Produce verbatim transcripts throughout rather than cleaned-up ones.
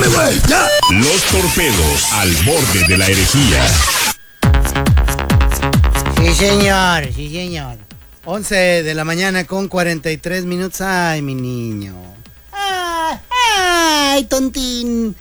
Espérame, güey, ya. Los torpedos al borde de la herejía. Sí, señor, sí, señor. once de la mañana con cuarenta y tres minutos. Ay, mi niño. Ay, ay tontín.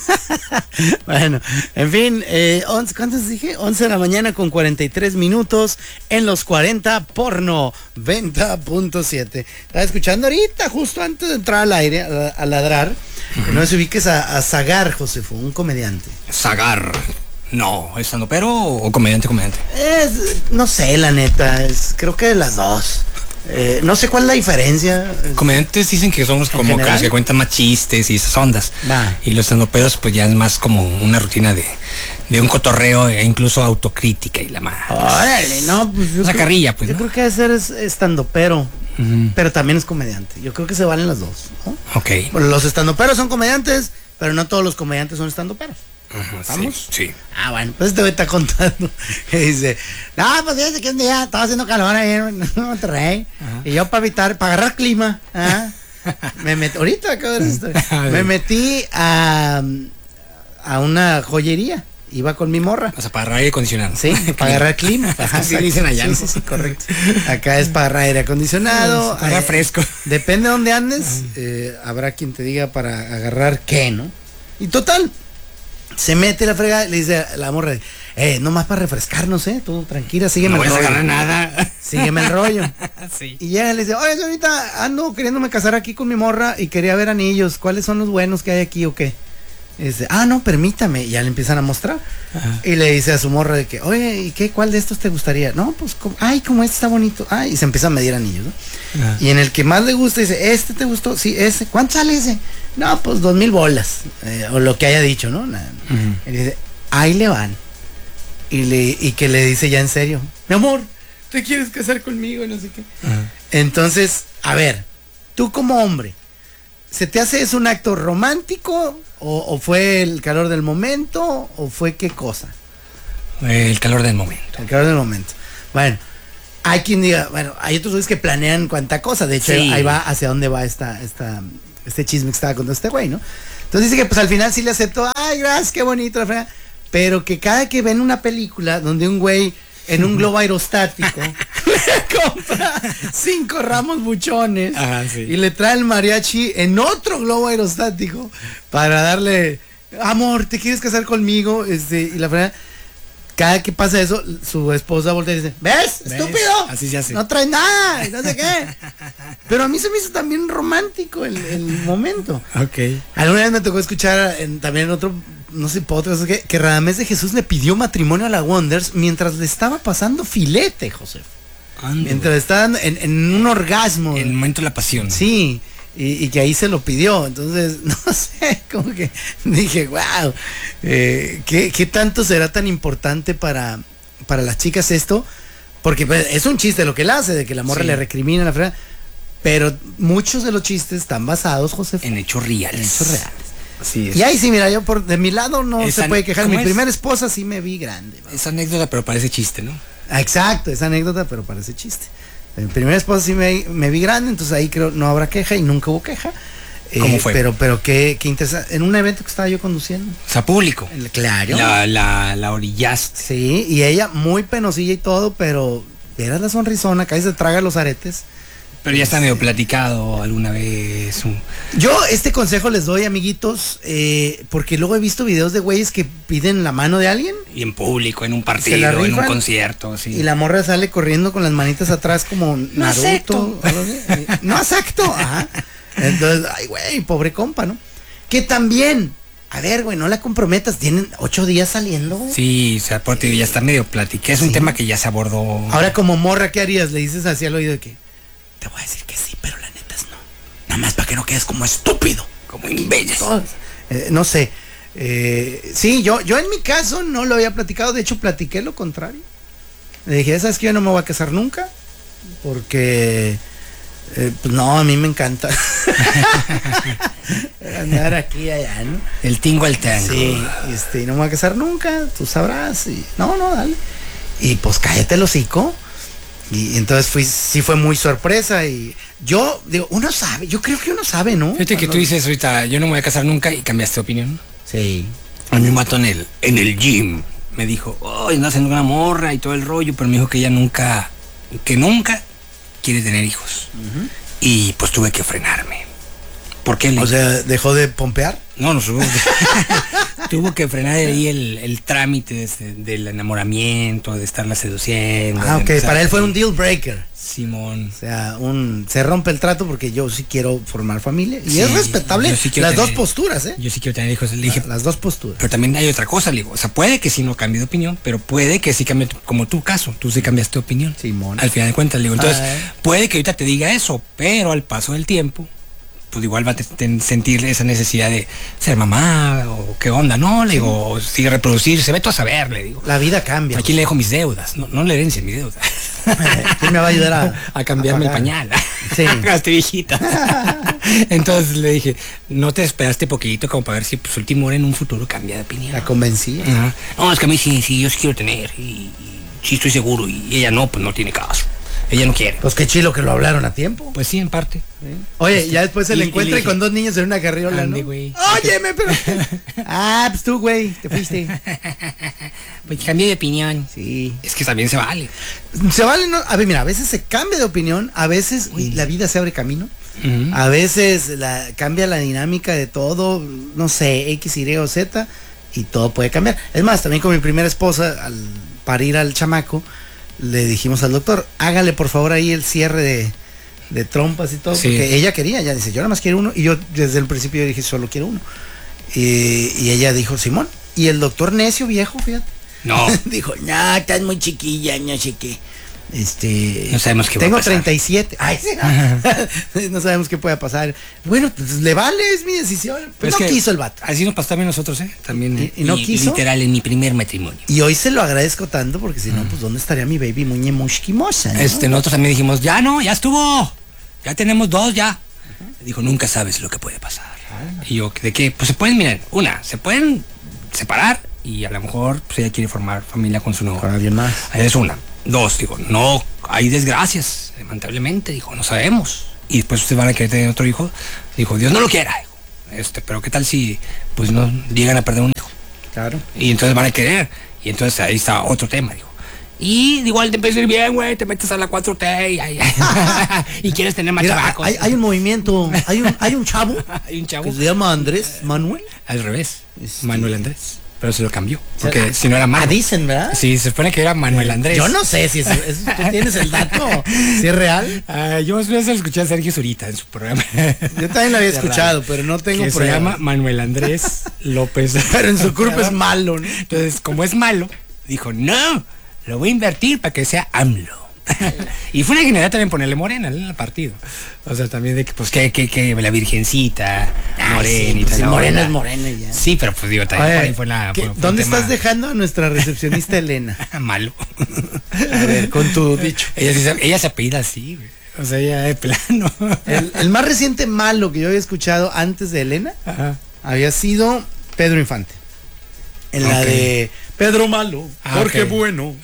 Bueno, en fin, eh, once, ¿cuántos dije? once de la mañana con cuarenta y tres minutos en los cuarenta porno venta punto siete. Estaba escuchando ahorita, justo antes de entrar al aire, a, a ladrar. Uh-huh. Que no se ubiques a, a Zagar, Josefo, un comediante. Zagar. No, ¿es estandopero o comediante, comediante? Es, no sé, la neta, es, creo que de las dos. Eh, no sé cuál es la diferencia. Comediantes dicen que somos como que los que cuentan más chistes y esas ondas. Va. Y los estandoperos pues ya es más como una rutina de, de un cotorreo e incluso autocrítica y la más. Órale, no, pues yo. Esa carrilla, pues. Yo ¿no? creo que debe ser es, estandopero. Uh-huh. Pero también es comediante. Yo creo que se valen las dos, ¿no? Ok. Bueno, los estandoperos son comediantes, pero no todos los comediantes son estandoperos. Ajá, ¿vamos? Sí, sí. Ah, bueno, pues te voy a estar contando. Que dice, no, pues fíjate que un día estaba haciendo calor ahí en Monterrey. Ajá. Y yo para evitar, para agarrar clima, ¿ah? me metí, ahorita acabo de ver esta historia. Me metí a, a una joyería. Iba con mi morra. O sea, para aire acondicionado. Sí, para agarrar clima. Ajá, sí, dicen allá. Sí, sí, sí, correcto. Acá es para aire acondicionado. Para fresco. Depende de dónde andes, eh, habrá quien te diga para agarrar qué, ¿no? Y total, se mete la fregada y le dice a la morra, eh, nomás para refrescarnos, eh, tú tranquila, sígueme no el rollo. No voy a agarrar nada. Sígueme el rollo. Sí. Y ella le dice, oye, ahorita ando queriéndome casar aquí con mi morra y quería ver anillos, ¿cuáles son los buenos que hay aquí o qué? Y dice, ah, no, permítame. Y ya le empiezan a mostrar. Ajá. Y le dice a su morra de que, oye, ¿y qué? ¿Cuál de estos te gustaría? No, pues, como, ay, como este está bonito. Ay, y se empieza a medir anillos, ¿no? Ajá. Y en el que más le gusta, dice, ¿este te gustó? Sí, ese. ¿Cuánto sale ese? No, pues dos mil bolas. Eh, o lo que haya dicho, ¿no? Nada. Uh-huh. Y dice, ahí le van. Y, le, y que le dice ya en serio, mi amor, ¿te quieres casar conmigo? Y no sé qué. Ajá. Entonces, a ver, tú como hombre, ¿se te hace es un acto romántico o, o fue el calor del momento o fue qué cosa? El calor del momento. El calor del momento. Bueno, hay quien diga, bueno, hay otros güeyes que planean cuánta cosa. De hecho, sí. Ahí va hacia dónde va esta, esta, este chisme que estaba contando este güey, ¿no? Entonces dice que pues al final sí le aceptó, ay, gracias, qué bonito, la frega. Pero que cada que ven una película donde un güey en un globo aerostático le compra cinco ramos buchones. Ajá, sí. Y le trae el mariachi en otro globo aerostático para darle, amor, ¿te quieres casar conmigo? Este, y la verdad, cada que pasa eso, su esposa voltea y dice, ¿ves? ¿Ves? Estúpido. Así se hace. No trae nada, no sé qué. Pero a mí se me hizo también romántico el, el momento. Ok. Alguna vez me tocó escuchar en, también en otro, no sé, podcast, que, que Radamés de Jesús le pidió matrimonio a la Wonders mientras le estaba pasando filete, José. Ando. Mientras estaban en, en un orgasmo. En el momento de la pasión. Sí, y, y que ahí se lo pidió. Entonces, no sé, como que dije, wow, eh, ¿qué, ¿qué tanto será tan importante para, para las chicas esto? Porque pues, es un chiste lo que él hace, de que la morra sí. le recrimina la frega. Pero muchos de los chistes están basados, José, en hechos reales. En hechos reales. Así es. Y ahí sí, mira, yo por de mi lado no esa, se puede quejar. Mi es? primera esposa sí me vi grande. ¿no? Esa anécdota, pero parece chiste, ¿no? Ah, exacto, esa anécdota, pero parece chiste. Mi primera esposa sí me, me vi grande, entonces ahí creo no habrá queja y nunca hubo queja. ¿Cómo eh, fue? Pero, pero qué, qué interesante. En un evento que estaba yo conduciendo. O sea, público. El, claro. La, la, la orillaste. Sí, y ella muy penosilla y todo, pero eras la sonrisona, casi se traga los aretes. Pero ya está medio platicado alguna vez. Un... Yo este consejo les doy, amiguitos, eh, porque luego he visto videos de güeyes que piden la mano de alguien. Y en público, en un partido, en un concierto, sí. Y la morra sale corriendo con las manitas atrás como no Naruto. Acepto. No acepto. Ajá. Entonces, ay, güey, pobre compa, ¿no? Que también, a ver, güey, no la comprometas, tienen ocho días saliendo, güey. Sí, o sea, porque ya está medio platicado. Es sí. un tema que ya se abordó. Ahora, como morra, ¿qué harías? Le dices así al oído de que te voy a decir que sí, pero la neta es no. Nada más para que no quedes como estúpido, como imbécil. Eh, no sé. Eh, sí, yo, yo en mi caso no lo había platicado. De hecho, platiqué lo contrario. Le dije, ¿sabes que yo no me voy a casar nunca? Porque, eh, pues no, a mí me encanta andar aquí y allá, ¿no? El tingo al tango. Sí, este, y no me voy a casar nunca, tú sabrás. Y, no, no, dale. Y pues cállate el hocico. Y entonces fui, sí fue muy sorpresa y yo, digo, uno sabe, yo creo que uno sabe, ¿no? Fíjate que tú dices ahorita, yo no me voy a casar nunca y cambiaste de opinión. Sí. A mí un vato en el, en el gym me dijo, oh, no hacen una morra y todo el rollo, pero me dijo que ella nunca, que nunca quiere tener hijos. Uh-huh. Y pues tuve que frenarme. ¿Por qué? O sea, ¿dejó de pompear? No, no, tuvo, tuvo que frenar ahí el, el trámite de, del enamoramiento, de estarla seduciendo. Ah, ok, para él fue un deal breaker. Simón. O sea, un se rompe el trato porque yo sí quiero formar familia. Y sí, es respetable sí las tener, dos posturas, ¿eh? Yo sí quiero tener hijos. Le dije, La, las dos posturas. Pero también hay otra cosa, le digo. O sea, puede que sí no cambie de opinión, pero puede que sí cambie, como tu caso. Tú sí cambiaste de opinión. Simón. Al final de cuentas, le digo. Entonces, ah, puede que ahorita te diga eso, pero al paso del tiempo, pues igual va a ten, sentir esa necesidad de ser mamá o qué onda, no, le digo, sí. sigue reproducirse, vete a saber, le digo. La vida cambia. Aquí le dejo mis deudas, no, no le herencia mi deuda. ¿Quién me va a ayudar a, a cambiarme a el pañal? Sí. Estoy viejita. Entonces le dije, no te esperaste poquito como para ver si pues último hora en un futuro cambia de opinión. La convencí. Uh-huh. No, es que a mí sí, sí, yo sí quiero tener y, y sí estoy seguro y ella no, pues no tiene caso. Ella no quiere. Pues qué chilo que lo hablaron a tiempo. Pues sí, en parte. ¿Sí? Oye, este, ya después se le encuentra y, y con dos niños en una carriola, Ande, ¿no? Güey. Óyeme, pero... ah, pues tú, güey, te fuiste. Pues cambié de opinión. Sí. Es que también se vale. Se vale, ¿no? A ver, mira, a veces se cambia de opinión, a veces uy, la vida se abre camino. Uh-huh. A veces la, cambia la dinámica de todo, no sé, X, Y o Z, y todo puede cambiar. Es más, también con mi primera esposa, al parir al chamaco, le dijimos al doctor, hágale por favor ahí el cierre de, de trompas y todo, sí. Porque ella quería, ella dice, yo nada más quiero uno, y yo desde el principio yo dije, solo quiero uno. Y, y ella dijo, Simón, y el doctor necio viejo, fíjate. No. Dijo, no, estás muy chiquilla, no sé qué. Este, no sabemos qué tengo va a pasar. treinta y siete. Ay, sí, no sabemos qué puede pasar. Bueno, pues le vale, es mi decisión. Pues no quiso el vato. Así nos pasó también nosotros, ¿eh? También. Y, y no y, quiso. Literal, en mi primer matrimonio. Y hoy se lo agradezco tanto porque si no, uh-huh. pues ¿dónde estaría mi baby muñe mushkimosa? ¿No? Este, nosotros también dijimos, ya no, ya estuvo. Ya tenemos dos, ya. Uh-huh. Dijo, nunca sabes lo que puede pasar. Uh-huh. Y yo, ¿de qué? Pues se pueden, miren, una, se pueden separar y a lo mejor pues ella quiere formar familia con su nuevo. Con alguien más. Es una. Dos, digo, no, hay desgracias, lamentablemente, dijo, no sabemos. Y después ustedes van a querer tener otro hijo. Dijo, Dios no lo quiera, dijo. Este, pero qué tal si pues no llegan a perder un hijo. Claro. Y entonces van a querer. Y entonces ahí está otro tema, dijo. Y igual te empieza a ir bien, güey, te metes a la cuatro T y, y, y quieres tener más chavacos. Hay, hay un movimiento, hay un, hay un chavo. Hay un chavo. Que se llama Andrés Manuel. Al revés, este... Manuel Andrés. Pero se lo cambió. Porque o sea, si no era Manuel. Ah, dicen, ¿verdad? Sí, se supone que era Manuel Andrés. Yo no sé si es, es, tú tienes el dato. Si es real. Uh, yo más veces escuché a Sergio Zurita en su programa. Yo también lo había escuchado, raro. Pero no tengo que se llama Manuel Andrés López. Pero en su curva es malo, ¿no? Entonces, como es malo, dijo, no, lo voy a invertir para que sea AMLO. Y fue una genialidad también ponerle morena en el partido. O sea, también de que, pues, que, que, que la virgencita, ah, morenita. Sí, pues, morena es morena ya. Sí, pero pues digo, también Oye, fue la. Fue, fue ¿dónde estás dejando a nuestra recepcionista Elena? Malo. A ver, con tu dicho. Ella, ella, ella se apellida así, güey. O sea, ella de plano. El, el más reciente malo que yo había escuchado antes de Elena, ajá, había sido Pedro Infante. En okay. La de Pedro Malo, ah, porque okay. Bueno.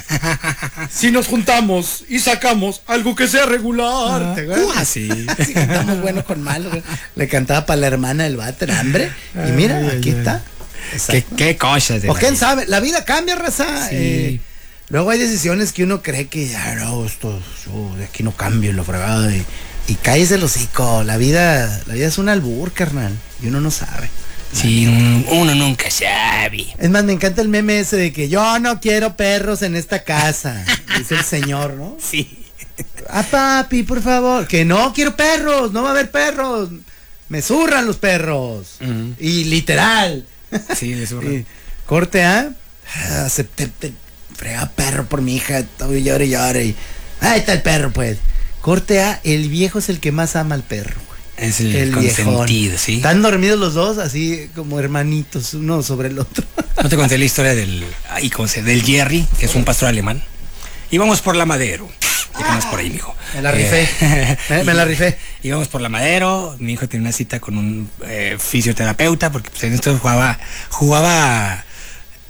Si nos juntamos y sacamos algo que sea regular. Uh, ah, sí. Si cantamos bueno con malo. Le cantaba para la hermana del váter, hambre. Y mira, ay, aquí ay, está. ¿Qué, qué cosas. O quién sabe, la vida cambia, raza. Sí. Eh, luego hay decisiones que uno cree que, ah, no, esto, yo de aquí no cambio, lo fregado. Y, y cállese el hocico. La vida, la vida es un albur, carnal. Y uno no sabe. Sí, uno nunca sabe. Es más, me encanta el meme ese de que yo no quiero perros en esta casa. Dice el señor, ¿no? Sí. Ah, papi, por favor. Que no quiero perros, no va a haber perros. Me zurran los perros. Uh-huh. Y literal. Sí, le zurran. Y corte A. Ah, acepté, frega perro por mi hija. Todo llore y llore. Y ahí está el perro, pues. Corte A, el viejo es el que más ama al perro. Es el, el consentido, ¿sí? Están dormidos los dos, así como hermanitos, uno sobre el otro. No te conté la historia del, ay, ¿cómo se, del Jerry, que es un pastor alemán. Íbamos por la Madero. Íbamos por ahí, mijo. Me la rifé. Eh, ¿Eh? Me la rifé. Íbamos por la Madero. Mi hijo tenía una cita con un eh, fisioterapeuta, porque pues, en esto jugaba, jugaba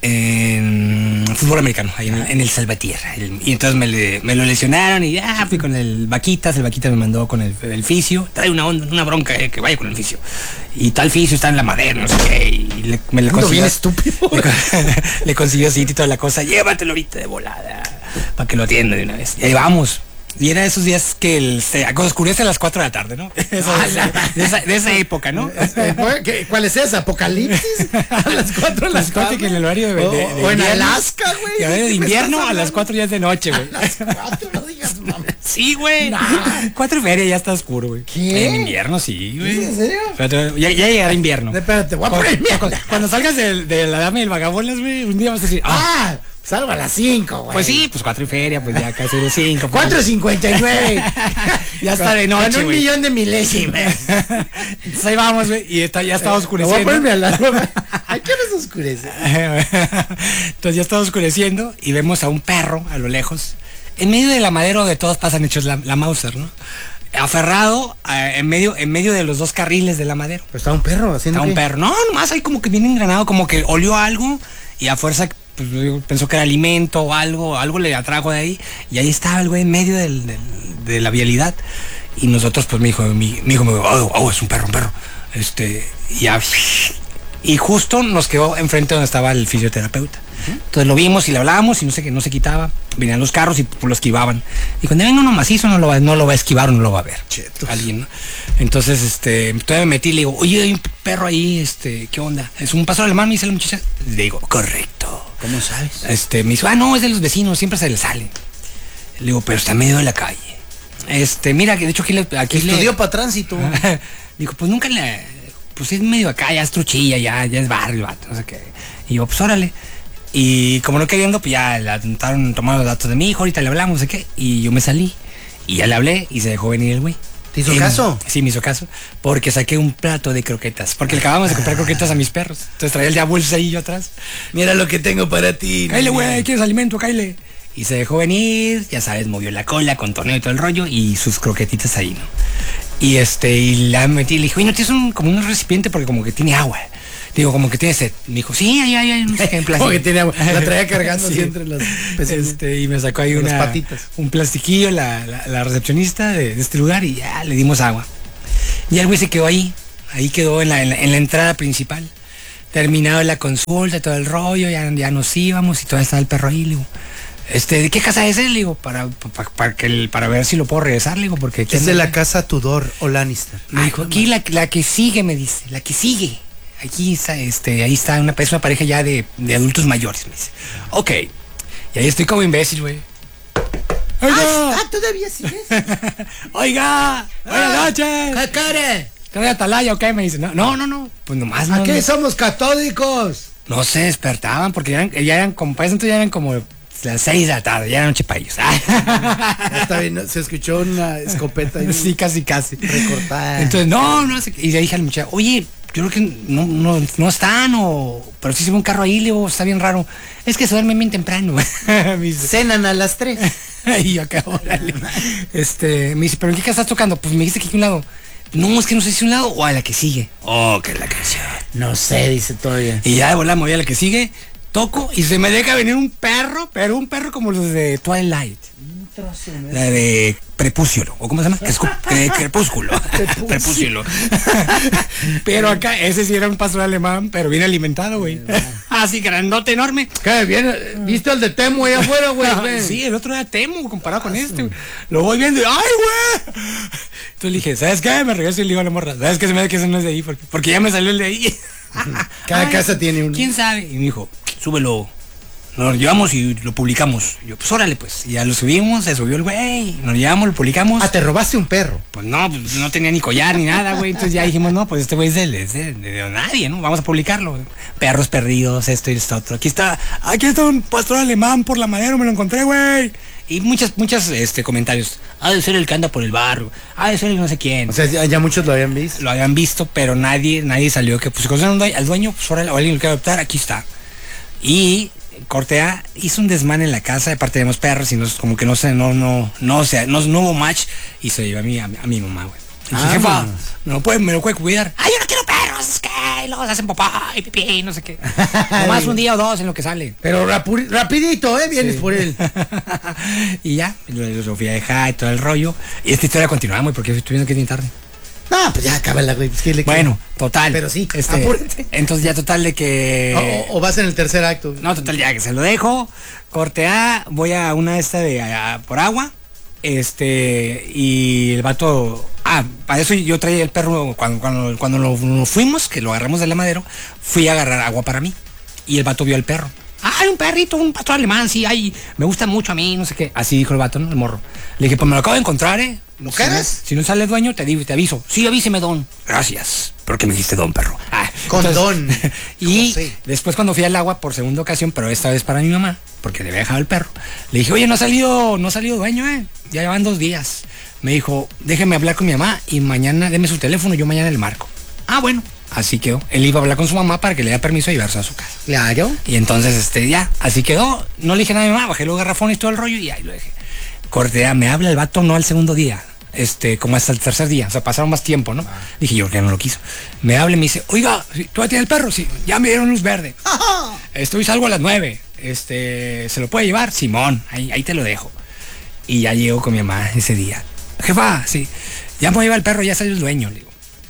en fútbol americano, ahí en, en el Salvatierra. El, y entonces me, le, me lo lesionaron y ya fui con el Vaquitas, el Vaquitas me mandó con el, el fisio, trae una onda, una bronca, eh, que vaya con el fisio. Y tal fisio está en la madera, no sé qué, y le, me le consiguió. Bien estúpido. Le, le consiguió sitio y toda la cosa, llévatelo ahorita de volada, para que lo atienda de una vez. Y ahí vamos. Y era esos días que el, se oscurece a las cuatro de la tarde, ¿no? Eso, de, esa, de esa época, ¿no? ¿Cuál es esa? ¿Apocalipsis? A las cuatro de la tarde. Que en el horario de, de, de, o, o en Alaska, güey. Y horario de invierno a las cuatro ya es de noche, güey. A las cuatro, no digas, mamá. Sí, güey. Nah. Cuatro y feria ya está oscuro, güey. ¿Qué? En invierno, sí, güey. ¿En serio? Pero ya, ya llegará invierno. Espérate, voy a poner cuando, cuando salgas de, de la dama y el vagabolas, güey, un día vas a decir, ah, salgo a las cinco, güey. Pues sí, pues cuatro y feria, pues ya casi de cinco. cuatro cincuenta y nueve. Ya está de noche, con un güey. millón de milésimas. Entonces ahí vamos, güey, y está, ya está oscureciendo. Voy a ponerme a la... ¿A qué hora se oscurece? Entonces ya está oscureciendo y vemos a un perro a lo lejos. En medio de la madera donde todos pasan hechos la, la Mauser, ¿no? Aferrado a, en medio en medio de los dos carriles de la madera. Pero estaba un perro haciendo. Está un perro. No, nomás ahí como que viene engranado, como que olió algo y a fuerza pues, pensó que era alimento o algo, algo le atrajo de ahí. Y ahí estaba el güey en medio del, del, de la vialidad. Y nosotros, pues mi hijo, mi, mi hijo me dijo, oh, oh, es un perro, un perro. Este, ya. Y justo nos quedó enfrente donde estaba el fisioterapeuta. Entonces lo vimos y le hablábamos y no sé qué, no se quitaba. Venían los carros y pues, lo esquivaban. Y cuando venga uno macizo no lo va, no lo va a esquivar o no lo va a ver. Chetos. Alguien, ¿no? Entonces, este, todavía me metí y le digo, oye, hay un perro ahí, este, ¿qué onda? ¿Es un pastor alemán? Me dice la muchacha. Le digo, correcto. ¿Cómo sabes? Este, me dice, ah, no, es de los vecinos, siempre se le sale. Le digo, pero está en medio de la calle. Este, mira, que de hecho aquí le... Aquí estudió le... para tránsito. Digo, pues nunca le... Pues es medio acá, ya es truchilla, ya, ya es barrio, vato, no sé qué. Y yo, pues órale. Y como no queriendo, pues ya le atentaron, tomaron los datos de mi hijo, ahorita le hablamos, no sé qué. Y yo me salí. Y ya le hablé y se dejó venir el güey. ¿Te hizo en, caso? Sí, me hizo caso. Porque saqué un plato de croquetas. Porque le acabamos de comprar croquetas a mis perros. Entonces traía el ya bolsillo atrás. Mira lo que tengo para ti. Cáile, güey, ¿quieres alimento? Cáile. Y se dejó venir, ya sabes, movió la cola, contorneó y todo el rollo. Y sus croquetitas ahí, ¿no? Y este, y la metí y le dije, oye, ¿no tienes un, como un recipiente? Porque como que tiene agua. Digo, como que tiene sed. Me dijo, sí, ahí, ahí, ahí, no sé qué, en plástico. Como que tiene agua. La traía cargando así entre las este, y me sacó ahí una, patitas. un plastiquillo, la, la, la recepcionista de, de este lugar, y ya le dimos agua. Y el güey se quedó ahí. Ahí quedó en la, en la, en la entrada principal. Terminado la consulta, todo el rollo, ya, ya nos íbamos y todavía estaba el perro ahí, le digo. Este, ¿de qué casa es él? Le digo, para, para, para, que el, para ver si lo puedo regresar, le digo, porque... Es de la casa Tudor o Lannister. Me dijo, aquí la, la que sigue, me dice, la que sigue. Aquí está, este, ahí está una, es una pareja ya de, de adultos mayores, me dice. Ok. Y ahí estoy como imbécil, güey. ¡Oiga! Ah, todavía sigues. ¡Oiga! ¡Buenas noches! ¿Qué quiere? ¿Trae atalaya o qué? Me dice, no, no, no, no. Pues nomás no. ¿A qué no. somos católicos? No se despertaban porque ya eran, ya eran como, para eso entonces ya eran como las seis de la tarde, ya era noche para ellos. Está bien, se escuchó una escopeta ahí. Sí, casi, casi. Recortada. Entonces, no, no sé. Y le dije al muchacho, oye, yo creo que no, no, no están, o pero sí se ve un carro ahí, le digo, está bien raro. Es que se duermen bien temprano. Me dice, cenan a las tres. Y yo acá, órale. Este, me dice, ¿pero en qué casa estás tocando? Pues me dijiste que aquí a un lado. No, es que no sé si un lado o a la que sigue. Oh, que es la canción. No sé, dice todavía. Y ya de volada me voy a la que sigue, toco y se me deja venir un perro, pero un perro como los de Twilight. Un trozo, ¿no? La de Prepúsculo, o ¿cómo se llama? Crepúsculo. Prepúsculo. Pero acá, ese sí era un pastor alemán, pero bien alimentado, güey. Así grandote, enorme. ¿Qué? Bien, ¿viste el de Temo ahí afuera, güey? Sí, el otro era Temo comparado con este, güey. Lo voy viendo y ¡ay, güey! Entonces le dije, ¿sabes qué? Me regreso y le digo a la morra, ¿sabes qué? Se me da que ese no es de ahí, porque, porque ya me salió el de ahí. Cada Ay, casa tiene uno. ¿Quién sabe? Y me dijo, súbelo. Nos lo llevamos y lo publicamos. Y yo, pues órale, pues. Y ya lo subimos, se subió el güey. Nos lo llevamos, lo publicamos. Ah, ¿te robaste un perro? Pues no, pues no tenía ni collar ni nada, güey. Entonces ya dijimos, no, pues este güey es de, de, de, de nadie, ¿no? Vamos a publicarlo. Perros perdidos, esto y esto otro. Aquí está, aquí está un pastor alemán por la madera, me lo encontré, güey. Y muchas, muchas este, comentarios. Ha de ser el que anda por el barrio. Ha de ser el no sé quién. O sea, ya, ya muchos lo habían visto. Lo habían visto, pero nadie, nadie salió que, pues, si conocen al dueño, pues ahora o alguien lo quiere adoptar, aquí está. Y Cortea hizo un desmán en la casa, aparte tenemos perros y nos, como que no sé, no, no, no, o sea, no, no hubo match y se llevó a mi, a, a mi mamá, güey. Y dije, jefa, me lo puede, me lo puede cuidar. ¡Ay, yo no quiero perro! perros, ¿qué? Y luego se hacen papá y pipí y no sé qué. Nomás un día o dos en lo que sale. Pero rapu- rapidito, ¿eh? Vienes Sí. por él. Y ya, lo, lo fui a dejar y todo el rollo. Y esta historia continuaba muy porque estoy viendo que es bien tarde. No, pues ya cábala, güey. Pues, ¿qué le Bueno, total. Pero sí, este, apúrate. entonces ya total de que... O, o vas en el tercer acto. No, total, ya que se lo dejo. Corte A, voy a una esta de a- por agua. Este, y el vato. Ah, para eso yo traía el perro. Cuando, cuando, cuando lo, lo fuimos, que lo agarramos del lamadero, fui a agarrar agua para mí. Y el vato vio al perro. Ay, un perrito, un pastor alemán, sí, ay, me gusta mucho a mí, no sé qué. Así dijo el vato, ¿no? El morro. Le dije, pues me lo acabo de encontrar, ¿eh? ¿Lo Si quieres? no, si no sale dueño, te digo, te aviso. Sí, avíseme, don. Gracias. ¿Por qué me dijiste don, perro? Ah, Con don. Y José. después cuando fui al agua por segunda ocasión, pero esta vez para mi mamá, porque le había dejado el perro, le dije, oye, no ha salido, no ha salido dueño, eh. Ya llevan dos días. Me dijo, déjeme hablar con mi mamá y mañana, deme su teléfono, yo mañana le marco. Ah, bueno. Así quedó. Él iba a hablar con su mamá para que le diera permiso de llevarse a su casa. Claro. Y entonces, este, ya, así quedó. No le dije nada a mi mamá, bajé los garrafones y todo el rollo y ahí lo dejé. Cortea, me habla el vato no al segundo día, este, como hasta el tercer día, o sea, pasaron más tiempo, ¿no? Ah. Dije yo que no lo quiso. Me habla y me dice, oiga, ¿tú ya tienes el perro? Sí, ya me dieron luz verde. Estoy salgo a las nueve. Este, ¿se lo puede llevar? Simón, ahí, ahí te lo dejo. Y ya llego con mi mamá ese día. Jefa, sí, ya me lleva el perro, ya salió el dueño, le digo.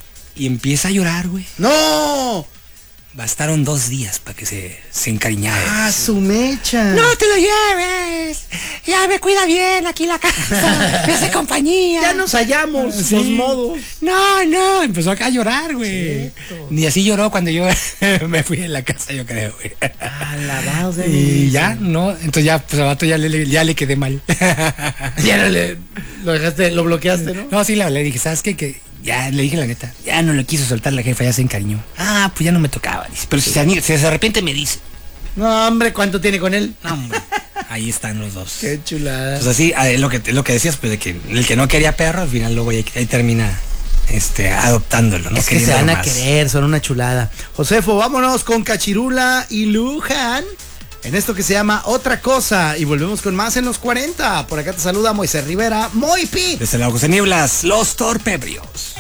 Y empieza a llorar, güey. ¡No! Bastaron dos días para que se, se encariñara. ¡Ah, su mecha! ¡No te lo lleves! Ya me cuida bien aquí la casa. Me hace compañía. Ya nos hallamos, Sí. los modos. No, no, empezó acá a llorar, güey. Ni así lloró cuando yo me fui de la casa, yo creo, güey. Alabado de Y ya, no, entonces ya, pues al vato ya le, ya le quedé mal. Ya no le. Lo dejaste, lo bloqueaste, ¿no? No, sí, le hablé, dije, ¿sabes qué? Que ya le dije la neta, ya no le quiso soltar la jefa, ya se encariñó. Ah, pues ya no me tocaba, dice. Pero si se, ani- si se arrepiente, me dice. No, hombre, ¿cuánto tiene con él? No, hombre, ahí están los dos. Qué chulada. Pues así, ah, lo que, lo que decías, pues de que el que no quería perro, al final luego ahí, ahí termina este, adoptándolo, ¿no? Es que se Queriéndolo van a más. querer, son una chulada. Josefo, vámonos con Cachirula y Luján en esto que se llama Otra Cosa. Y volvemos con más en los cuarenta. Por acá te saluda Moisés Rivera, Moy Pi. Desde el José Nieblas, los torpebrios.